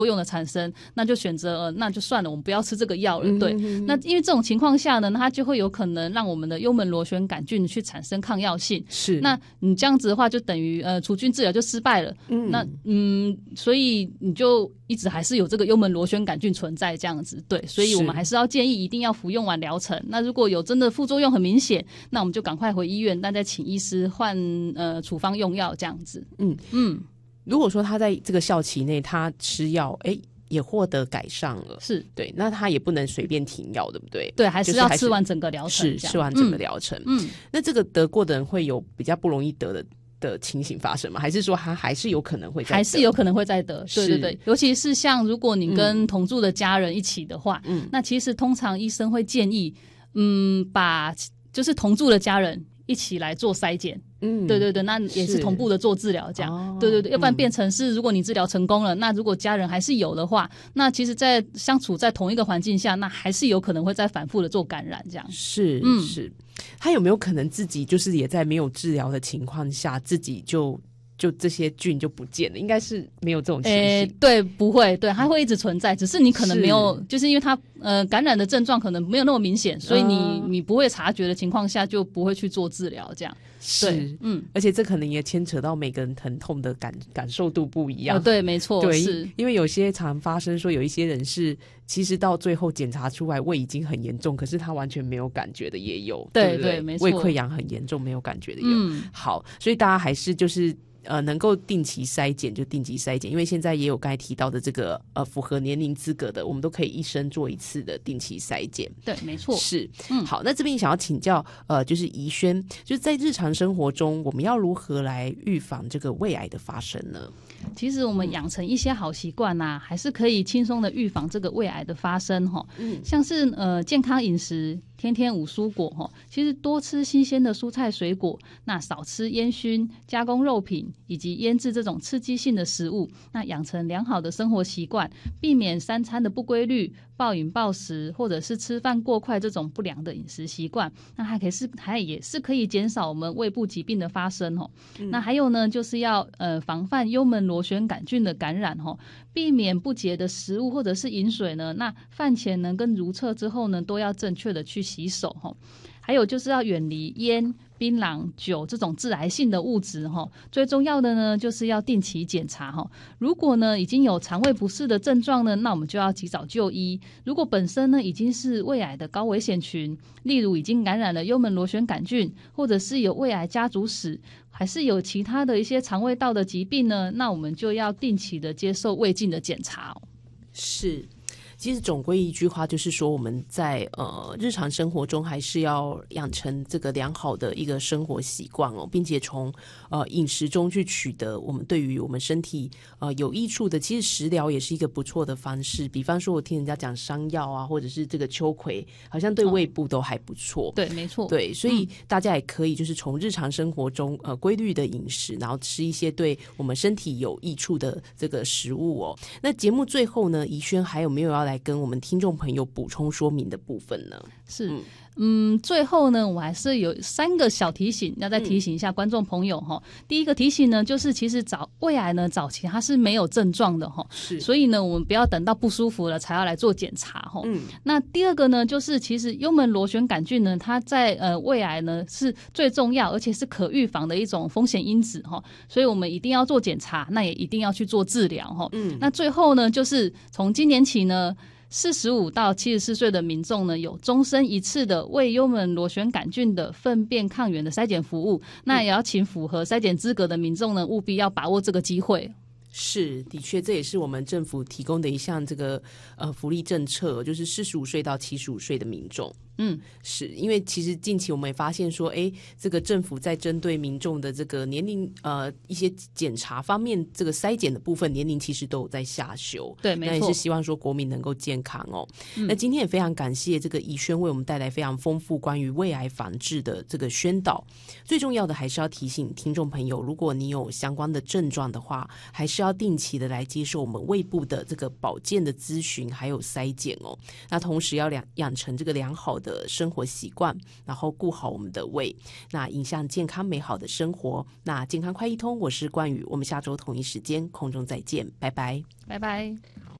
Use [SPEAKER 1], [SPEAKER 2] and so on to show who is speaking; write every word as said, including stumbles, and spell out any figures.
[SPEAKER 1] 用的产生，那就选择、呃、那就算了，我们不要吃这个药了。对、嗯、那因为这种情况下呢，它就会有可能让我们的幽门螺旋杆菌去产生抗药性，
[SPEAKER 2] 是
[SPEAKER 1] 那你这样子的话就等于呃除菌治疗就失败了。嗯那嗯所以你就一直还是有这个幽门螺旋杆菌存在这样子。对，所以我们还是要建议一定要服用完疗程，那如果有真的副作用很明显，那我们就赶快回医院，那再请医师换呃处方用药这样子。嗯嗯
[SPEAKER 2] 如果说他在这个效期内他吃药哎也获得改善了，
[SPEAKER 1] 是
[SPEAKER 2] 对，那他也不能随便停药，对不对？
[SPEAKER 1] 对，还是要吃完整个疗程，
[SPEAKER 2] 是吃完整个疗程。嗯，那这个得过的人会有比较不容易得的的情形发生吗？还是说他还是有可能会再得？
[SPEAKER 1] 还是有可能会再得？对对对，尤其是像如果你跟同住的家人一起的话，嗯，那其实通常医生会建议，嗯，把就是同住的家人一起来做筛检。嗯，对对对，那也是同步的做治疗这样、哦、对对对，要不然变成是如果你治疗成功了、嗯、那如果家人还是有的话，那其实在相处在同一个环境下，那还是有可能会再反复的做感染这样。
[SPEAKER 2] 是、嗯、是，他有没有可能自己就是也在没有治疗的情况下自己就就这些菌就不见了？应该是没有这种情形、欸、
[SPEAKER 1] 对，不会，对，它会一直存在，只是你可能没有，是就是因为它呃感染的症状可能没有那么明显，所以你、呃、你不会察觉的情况下就不会去做治疗这样。
[SPEAKER 2] 是，嗯，而且这可能也牵扯到每个人疼痛的感感受度不一样。
[SPEAKER 1] 哦，对，没错，
[SPEAKER 2] 对，
[SPEAKER 1] 是
[SPEAKER 2] 因为有些常发生说有一些人是其实到最后检查出来胃已经很严重，可是他完全没有感觉的也有，
[SPEAKER 1] 对
[SPEAKER 2] 对, 对,
[SPEAKER 1] 对，没错，
[SPEAKER 2] 胃溃疡很严重没有感觉的也有。
[SPEAKER 1] 嗯，
[SPEAKER 2] 好，所以大家还是就是呃，能够定期筛检就定期筛检，因为现在也有刚才提到的这个呃符合年龄资格的，我们都可以一生做一次的定期筛检。
[SPEAKER 1] 对，没错，
[SPEAKER 2] 是。嗯，好，那这边想要请教呃，就是怡萱，就是在日常生活中我们要如何来预防这个胃癌的发生呢？
[SPEAKER 1] 其实我们养成一些好习惯啊，还是可以轻松的预防这个胃癌的发生齁。嗯，像是呃健康饮食，天天五蔬果齁，其实多吃新鲜的蔬菜水果，那少吃烟熏、加工肉品以及腌制这种刺激性的食物，那养成良好的生活习惯，避免三餐的不规律、暴饮暴食或者是吃饭过快这种不良的饮食习惯，那还可以是还也是可以减少我们胃部疾病的发生齁。嗯，那还有呢，就是要呃防范幽门螺旋杆菌的感染齁，避免不洁的食物或者是饮水呢，那饭前呢跟如厕之后呢都要正确的去洗手齁。还有就是要远离烟、槟榔、酒这种致癌性的物质齁。最重要的呢就是要定期检查齁。如果呢已经有肠胃不适的症状呢，那我们就要及早就医。如果本身呢已经是胃癌的高危险群，例如已经感染了幽门螺旋杆菌，或者是有胃癌家族史，还是有其他的一些肠胃道的疾病呢，那我们就要定期的接受胃镜的检查哦。
[SPEAKER 2] 是，其实总归一句话就是说，我们在呃日常生活中还是要养成这个良好的一个生活习惯哦，并且从呃饮食中去取得我们对于我们身体呃有益处的。其实食疗也是一个不错的方式，比方说我听人家讲山药啊，或者是这个秋葵，好像对胃部都还不错。
[SPEAKER 1] 哦、对，没错。
[SPEAKER 2] 对，所以大家也可以就是从日常生活中呃规律的饮食，然后吃一些对我们身体有益处的这个食物哦。那节目最后呢，怡萱还有没有要来跟我们听众朋友补充说明的部分呢？
[SPEAKER 1] 是，嗯，嗯最后呢，我还是有三个小提醒，要再提醒一下观众朋友哈、嗯。第一个提醒呢，就是其实早胃癌呢早期它是没有症状的哈，是，所以呢，我们不要等到不舒服了才要来做检查哈。嗯，那第二个呢，就是其实幽门螺旋杆菌呢，它在呃胃癌呢是最重要而且是可预防的一种风险因子哈，所以我们一定要做检查，那也一定要去做治疗哈。嗯，那最后呢，就是从今年起呢。四十五到七十四岁的民众呢，有终身一次的胃幽门螺旋杆菌的粪便抗原的筛检服务。那也要请符合筛检资格的民众呢，务必要把握这个机会。
[SPEAKER 2] 是，的确，这也是我们政府提供的一项这个呃福利政策，就是四十五岁到七十五岁的民众。嗯，是因为其实近期我们也发现说，哎，这个政府在针对民众的这个年龄呃一些检查方面，这个筛检的部分年龄其实都有在下修。
[SPEAKER 1] 对，没错。
[SPEAKER 2] 那也是希望说国民能够健康哦。嗯、那今天也非常感谢这个怡萱为我们带来非常丰富关于胃癌防治的这个宣导。最重要的还是要提醒听众朋友，如果你有相关的症状的话，还是要定期的来接受我们胃部的这个保健的咨询还有筛检哦。那同时要养养成这个良好的生活习惯，然后顾好我们的胃，那影响健康美好的生活。那健康快一通，我是冠宇，我们下周同一时间空中再见，拜拜，
[SPEAKER 1] 拜拜。